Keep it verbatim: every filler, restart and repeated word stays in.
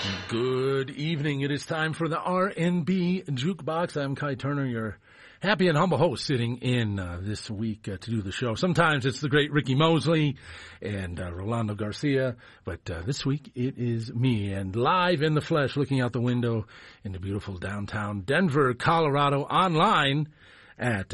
Good evening. It is time for the R and B Jukebox. I'm Kai Turner, your happy and humble host, sitting in uh, this week uh, to do the show. Sometimes it's the great Ricky Mosley and uh, Rolando Garcia, but uh, this week it is me, and live in the flesh, looking out the window into beautiful downtown Denver, Colorado, online at